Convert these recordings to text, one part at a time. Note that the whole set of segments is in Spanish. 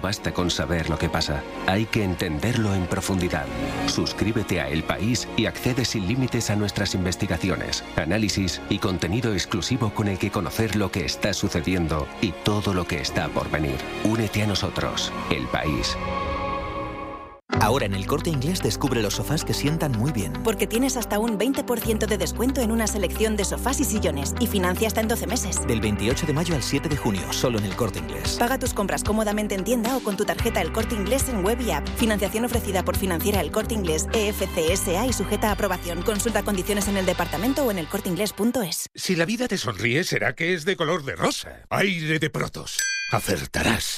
basta con saber lo que pasa. Hay que entenderlo en profundidad. Suscríbete a El País y accede sin límites a nuestras investigaciones, análisis y contenido exclusivo con el que conocer lo que está sucediendo y todo lo que está por venir. Únete a nosotros. El País. Ahora en El Corte Inglés descubre los sofás que sientan muy bien. Porque tienes hasta un 20% de descuento en una selección de sofás y sillones y financia hasta en 12 meses. Del 28 de mayo al 7 de junio, solo en El Corte Inglés. Paga tus compras cómodamente en tienda o con tu tarjeta El Corte Inglés en web y app. Financiación ofrecida por Financiera El Corte Inglés, EFCSA y sujeta a aprobación. Consulta condiciones en el departamento o en elcorteinglés.es. Si la vida te sonríe, será que es de color de rosa. Aire de Protos. Acertarás.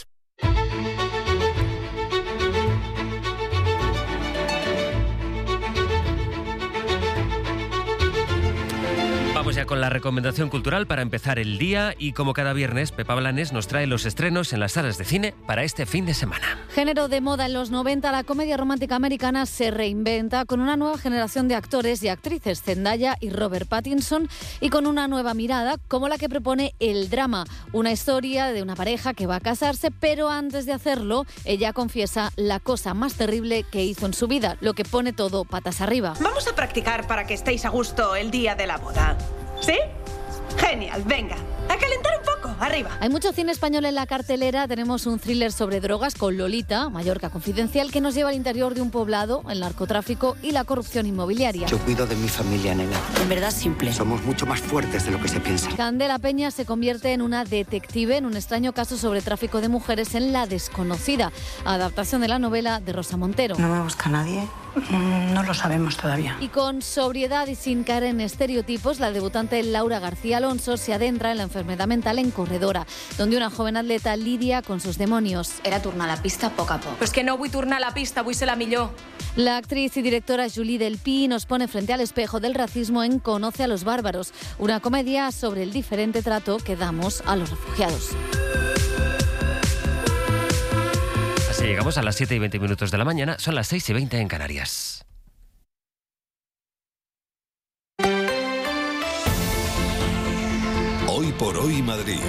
Vamos ya con la recomendación cultural para empezar el día y como cada viernes, Pepa Blanes nos trae los estrenos en las salas de cine para este fin de semana. Género de moda en los 90, la comedia romántica americana se reinventa con una nueva generación de actores y actrices, Zendaya y Robert Pattinson, y con una nueva mirada como la que propone el drama, una historia de una pareja que va a casarse, pero antes de hacerlo, ella confiesa la cosa más terrible que hizo en su vida, lo que pone todo patas arriba. Vamos a practicar para que estéis a gusto el día de la boda. ¿Sí? Genial, venga, a calentar un poco, arriba. Hay mucho cine español en la cartelera. Tenemos un thriller sobre drogas con Lolita, Mallorca Confidencial, que nos lleva al interior de un poblado, el narcotráfico y la corrupción inmobiliaria. Yo cuido de mi familia, nena. En verdad simple. Somos mucho más fuertes de lo que se piensa. Candela Peña se convierte en una detective en un extraño caso sobre tráfico de mujeres en La Desconocida, adaptación de la novela de Rosa Montero. ¿No me busca nadie? No lo sabemos todavía. Y con sobriedad y sin caer en estereotipos, la debutante Laura García Alonso se adentra en la enfermedad mental en Corredora, donde una joven atleta lidia con sus demonios. Era tornar la pista a poc a poc. Pues que no vull tornar la pista, vull ser la millor. La actriz y directora Julie Delpy nos pone frente al espejo del racismo en Conoce a los bárbaros, una comedia sobre el diferente trato que damos a los refugiados. Así llegamos a las 7:20 de la mañana, son las 6:20 en Canarias. Hoy por hoy Madrid.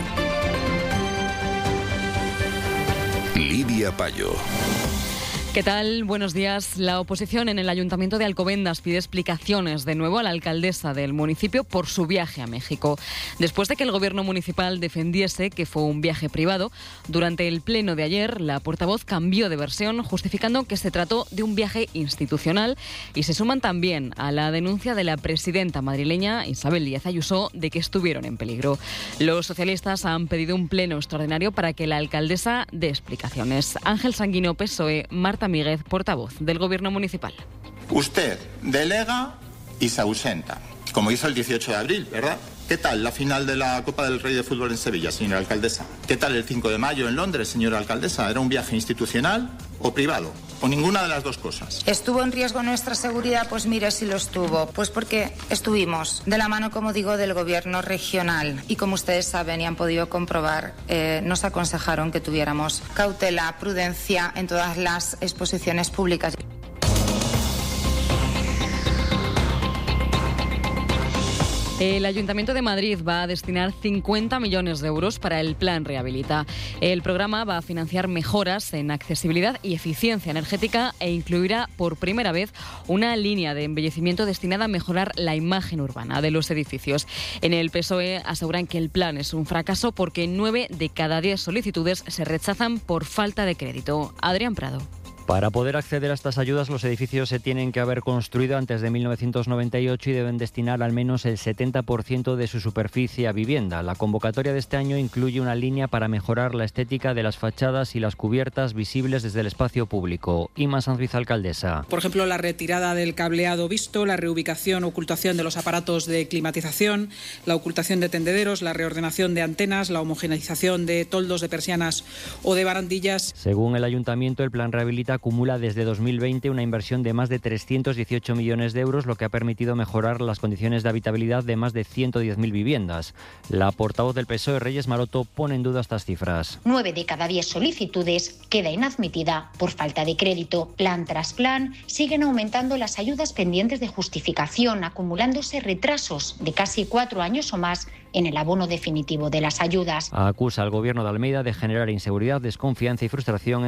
Lidia Payo. ¿Qué tal? Buenos días. La oposición en el Ayuntamiento de Alcobendas pide explicaciones de nuevo a la alcaldesa del municipio por su viaje a México. Después de que el gobierno municipal defendiese que fue un viaje privado, durante el pleno de ayer la portavoz cambió de versión justificando que se trató de un viaje institucional y se suman también a la denuncia de la presidenta madrileña Isabel Díaz Ayuso de que estuvieron en peligro. Los socialistas han pedido un pleno extraordinario para que la alcaldesa dé explicaciones. Ángel Sanguino, PSOE, Marta Míguez, portavoz del Gobierno municipal. Usted delega y se ausenta, como hizo el 18 de abril, ¿verdad? ¿Qué tal la final de la Copa del Rey de Fútbol en Sevilla, señora alcaldesa? ¿Qué tal el 5 de mayo en Londres, señora alcaldesa? ¿Era un viaje institucional o privado? ¿O ninguna de las dos cosas? ¿Estuvo en riesgo nuestra seguridad? Pues mire si lo estuvo. Pues porque estuvimos de la mano, como digo, del gobierno regional. Y como ustedes saben y han podido comprobar, nos aconsejaron que tuviéramos cautela, prudencia en todas las exposiciones públicas. El Ayuntamiento de Madrid va a destinar 50 millones de euros para el Plan Rehabilita. El programa va a financiar mejoras en accesibilidad y eficiencia energética e incluirá por primera vez una línea de embellecimiento destinada a mejorar la imagen urbana de los edificios. En el PSOE aseguran que el plan es un fracaso porque 9 de cada 10 solicitudes se rechazan por falta de crédito. Adrián Prado. Para poder acceder a estas ayudas, los edificios se tienen que haber construido antes de 1998 y deben destinar al menos el 70% de su superficie a vivienda. La convocatoria de este año incluye una línea para mejorar la estética de las fachadas y las cubiertas visibles desde el espacio público. Inma Sanz, alcaldesa. Por ejemplo, la retirada del cableado visto, la reubicación o ocultación de los aparatos de climatización, la ocultación de tendederos, la reordenación de antenas, la homogeneización de toldos, de persianas o de barandillas. Según el Ayuntamiento, el Plan Rehabilita acumula desde 2020 una inversión de más de 318 millones de euros, lo que ha permitido mejorar las condiciones de habitabilidad de más de 110.000 viviendas. La portavoz del PSOE, Reyes Maroto, pone en duda estas cifras. 9 de cada 10 solicitudes queda inadmitida por falta de crédito. Plan tras plan siguen aumentando las ayudas pendientes de justificación, acumulándose retrasos de casi 4 años o más en el abono definitivo de las ayudas. Acusa al gobierno de Almeida de generar inseguridad, desconfianza y frustración